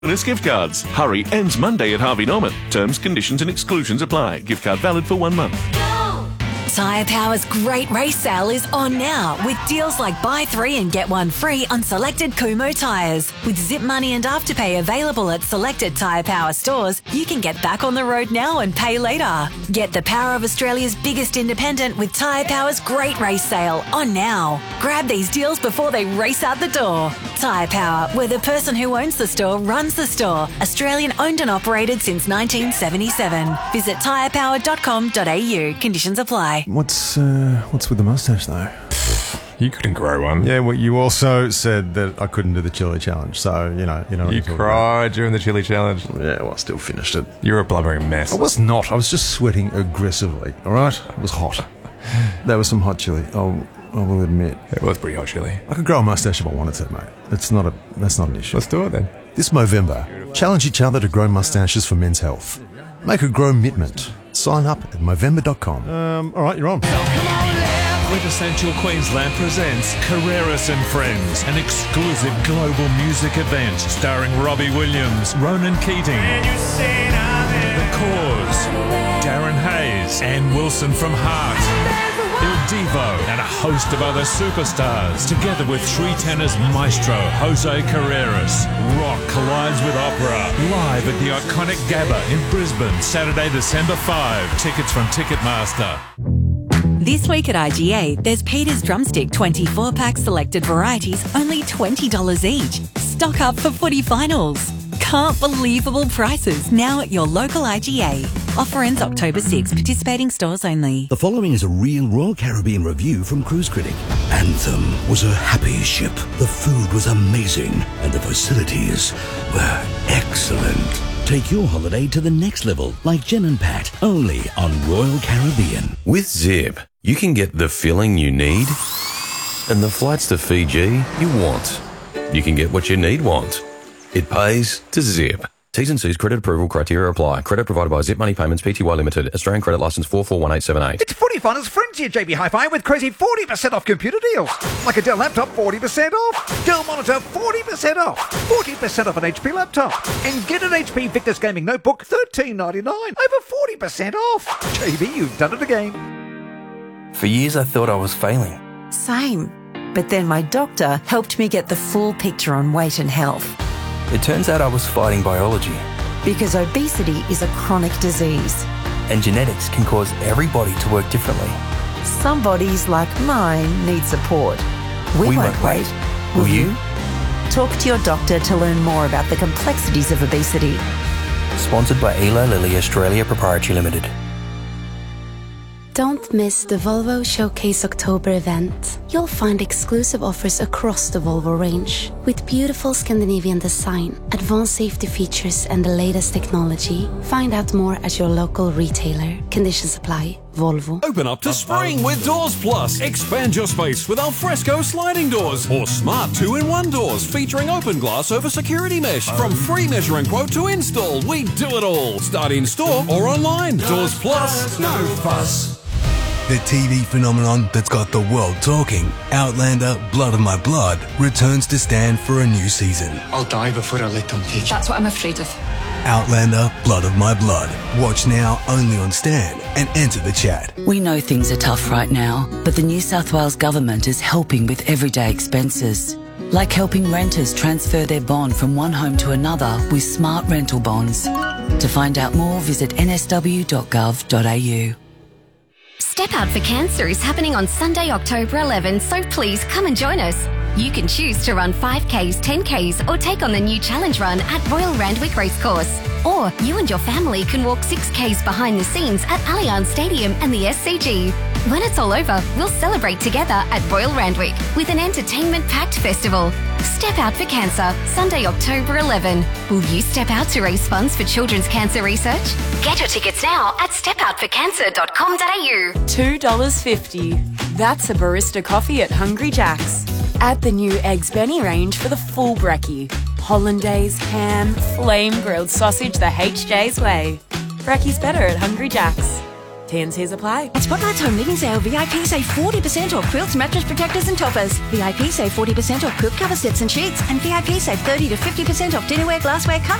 Bonus gift cards. Hurry ends Monday at Harvey Norman. Terms, conditions and exclusions apply. Gift card valid for 1 month. Tyre Power's Great Race Sale is on now with deals like buy 3 and get 1 free on selected Kumho tyres. With Zip Money and Afterpay available at selected Tyre Power stores, you can get back on the road now and pay later. Get the power of Australia's biggest independent with Tyre Power's Great Race Sale on now. Grab these deals before they race out the door. Tyre Power, where the person who owns the store runs the store. Australian owned and operated since 1977. Visit tyrepower.com.au. Conditions apply. What's with the mustache though? You couldn't grow one. Yeah, well, you also said that I couldn't do the chili challenge, so you know. You cried during the chili challenge. Yeah, well, I still finished it. You're a blubbering mess. I was not. I was just sweating aggressively. All right, it was hot. There was some hot chili. I will admit. It was pretty hot chili. I could grow a mustache if I wanted to, mate. That's not an issue. Let's do it then. This Movember, challenge each other to grow mustaches for men's health. Make a grow mitment. Sign up at Movember.com. All right, you're on. Quintessential Queensland presents Carreras and Friends, an exclusive global music event starring Robbie Williams, Ronan Keating, The Cause, Darren Hayes, Ann Wilson from Heart, Il Divo, and a host of other superstars, together with three tenors maestro Jose Carreras. Rock collides with opera, live at the iconic Gabba in Brisbane, Saturday, December 5. Tickets from Ticketmaster. This week at IGA, there's Peter's Drumstick 24-pack selected varieties, only $20 each. Stock up for footy finals. Can't believable prices now at your local IGA. Offer ends October 6. Participating stores only. The following is a real Royal Caribbean review from Cruise Critic. Anthem was a happy ship. The food was amazing and the facilities were excellent. Take your holiday to the next level like Jen and Pat, only on Royal Caribbean. With Zip, you can get the filling you need and the flights to Fiji you want. You can get what you want. It pays to Zip. T's and C's credit approval criteria apply. Credit provided by Zip Money Payments Pty Limited. Australian credit licence 441878. It's Footy Finals Frenzy at JB Hi-Fi with crazy 40% off computer deals. Like a Dell laptop, 40% off. Dell monitor, 40% off. 40% off an HP laptop. And get an HP Victus Gaming Notebook, $13.99. Over 40% off. JB, you've done it again. For years I thought I was failing. Same. But then my doctor helped me get the full picture on weight and health. It turns out I was fighting biology. Because obesity is a chronic disease. And genetics can cause every body to work differently. Some bodies, like mine, need support. We won't wait. Will you? Talk to your doctor to learn more about the complexities of obesity. Sponsored by Eli Lilly Australia Proprietary Limited. Don't miss the Volvo Showcase October event. You'll find exclusive offers across the Volvo range with beautiful Scandinavian design, advanced safety features and the latest technology. Find out more at your local retailer. Conditions apply. Volvo. Open up to spring with Doors Plus. Expand your space with Alfresco sliding doors or smart 2-in-1 doors featuring open glass over security mesh. From free measuring quote to install, we do it all. Start in store or online. Doors Plus, no fuss. The TV phenomenon that's got the world talking, Outlander Blood of My Blood, returns to Stan for a new season. I'll die before I let them take you. That's what I'm afraid of. Outlander Blood of My Blood. Watch now only on Stan and enter the chat. We know things are tough right now, but the New South Wales government is helping with everyday expenses. Like helping renters transfer their bond from one home to another with smart rental bonds. To find out more, visit nsw.gov.au. Step Out for Cancer is happening on Sunday, October 11, so please come and join us. You can choose to run 5Ks, 10Ks or take on the new challenge run at Royal Randwick Racecourse. Or you and your family can walk 6Ks behind the scenes at Allianz Stadium and the SCG. When it's all over, we'll celebrate together at Royal Randwick with an entertainment-packed festival. Step Out for Cancer, Sunday, October 11. Will you step out to raise funds for children's cancer research? Get your tickets now at stepoutforcancer.com.au. $2.50. That's a barista coffee at Hungry Jack's. Add the new Eggs Benny range for the full brekkie. Hollandaise, ham, flame grilled sausage the HJ's way. Brekkie's better at Hungry Jack's. T&Cs apply. At Spotlight's Home Living Sale, VIP save 40% off quilts, mattress protectors and toppers. VIP save 40% off quilt cover sets and sheets. And VIP save 30 to 50% off dinnerware, glassware,